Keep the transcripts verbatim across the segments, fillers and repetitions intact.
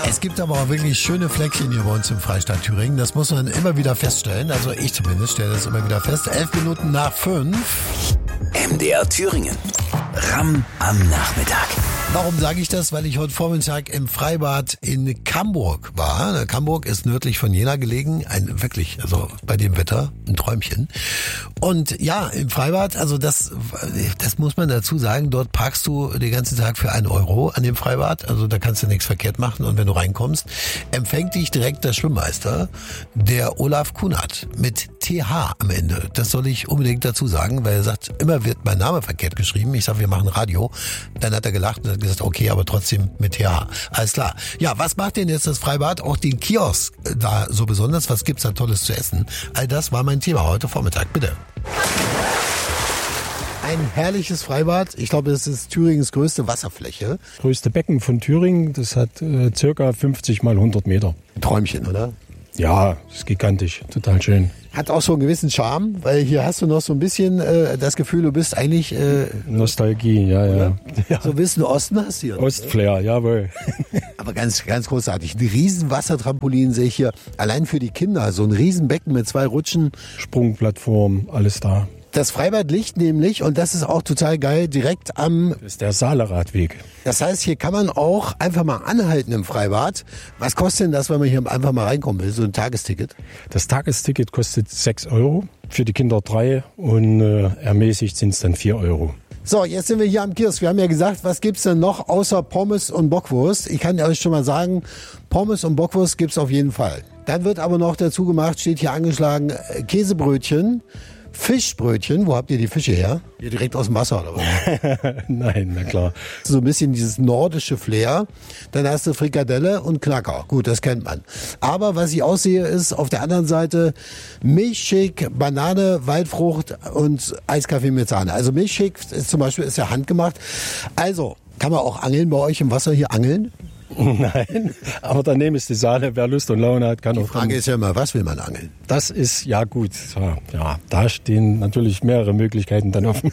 Es gibt aber auch wirklich schöne Fleckchen hier bei uns im Freistaat Thüringen. Das muss man immer wieder feststellen. Also ich zumindest stelle das immer wieder fest. Elf Minuten nach fünf. M D R Thüringen. Ramm am Nachmittag. Warum sage ich das? Weil ich heute Vormittag im Freibad in Camburg war. Camburg ist nördlich von Jena gelegen. Ein wirklich, also bei dem Wetter, ein Träumchen. Und ja, im Freibad, also das, das muss man dazu sagen, dort parkst du den ganzen Tag für einen Euro an dem Freibad. Also da kannst du nichts verkehrt machen. Und wenn du reinkommst, empfängt dich direkt der Schwimmmeister, der Olaf Kunert, mit T H am Ende. Das soll ich unbedingt dazu sagen, weil er sagt, immer wird mein Name verkehrt geschrieben. Ich sage, wir machen Radio. Dann hat er gelacht und hat gesagt, okay, aber trotzdem mit T H. Alles klar. Ja, was macht denn jetzt das Freibad? Auch den Kiosk da so besonders? Was gibt's da Tolles zu essen? All das war mein Thema heute Vormittag. Bitte. Ein herrliches Freibad. Ich glaube, das ist Thüringens größte Wasserfläche. Größte Becken von Thüringen. Das hat äh, circa fünfzig mal hundert Meter. Ein Träumchen, oder? Ja, ist gigantisch. Total schön. Hat auch so einen gewissen Charme, weil hier hast du noch so ein bisschen äh, das Gefühl, du bist eigentlich... Äh, Nostalgie, ja, ja, ja. So ein bisschen Osten hast du hier. Ostflair, jawohl. Aber ganz, ganz großartig. Ein riesen Wassertrampolin sehe ich hier. Allein für die Kinder. So ein Riesenbecken mit zwei Rutschen. Sprungplattform, alles da. Das Freibad liegt nämlich, und das ist auch total geil, direkt am... Das ist der Saale-Radweg. Das heißt, hier kann man auch einfach mal anhalten im Freibad. Was kostet denn das, wenn man hier einfach mal reinkommen will, so ein Tagesticket? Das Tagesticket kostet sechs Euro, für die Kinder drei und äh, ermäßigt sind es dann vier Euro. So, jetzt sind wir hier am Kiosk. Wir haben ja gesagt, was gibt's denn noch außer Pommes und Bockwurst? Ich kann euch schon mal sagen, Pommes und Bockwurst gibt's auf jeden Fall. Dann wird aber noch dazu gemacht, steht hier angeschlagen, Käsebrötchen, Fischbrötchen. Wo habt ihr die Fische her? Hier direkt aus dem Wasser oder was? Nein, na klar. So ein bisschen dieses nordische Flair. Dann hast du Frikadelle und Knacker. Gut, das kennt man. Aber was ich aussehe, ist auf der anderen Seite Milchshake, Banane, Waldfrucht und Eiskaffee mit Sahne. Also Milchshake ist zum Beispiel ist ja handgemacht. Also, kann man auch angeln bei euch im Wasser hier angeln? Nein, aber daneben ist die Sahne. Wer Lust und Laune hat, kann die auch... Die Frage ist ja immer, was will man angeln? Das ist, ja gut, ja, da stehen natürlich mehrere Möglichkeiten dann offen.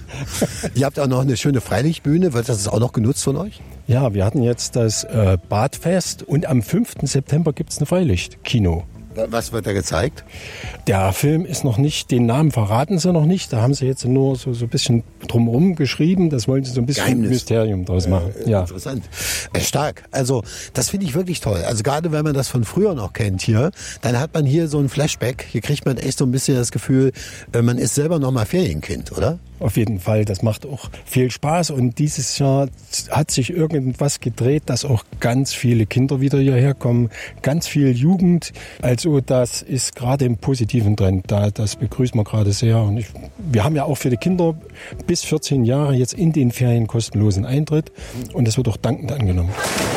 Ihr habt auch noch eine schöne Freilichtbühne. Wird das auch noch genutzt von euch? Ja, wir hatten jetzt das äh, Badfest und am fünften September gibt es ein Freilichtkino. Was wird da gezeigt? Der Film ist noch nicht, den Namen verraten sie noch nicht. Da haben sie jetzt nur so, so ein bisschen drumherum geschrieben. Das wollen sie so ein bisschen Geheimnis. Mysterium draus machen. Äh, ja. Interessant. Äh, stark. Also das finde ich wirklich toll. Also gerade wenn man das von früher noch kennt hier, dann hat man hier so ein Flashback. Hier kriegt man echt so ein bisschen das Gefühl, man ist selber noch mal Ferienkind, oder? Auf jeden Fall, das macht auch viel Spaß und dieses Jahr hat sich irgendwas gedreht, dass auch ganz viele Kinder wieder hierher kommen, ganz viel Jugend. Also das ist gerade im positiven Trend, da, das begrüßen wir gerade sehr. Und ich, wir haben ja auch für die Kinder bis vierzehn Jahre jetzt in den Ferien kostenlosen Eintritt und das wird auch dankend angenommen.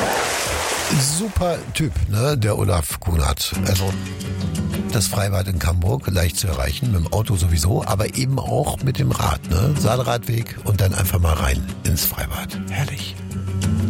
Super Typ, ne, der Olaf Kunert. Also das Freibad in Camburg, leicht zu erreichen, mit dem Auto sowieso, aber eben auch mit dem Rad, ne? Saalradweg und dann einfach mal rein ins Freibad. Herrlich.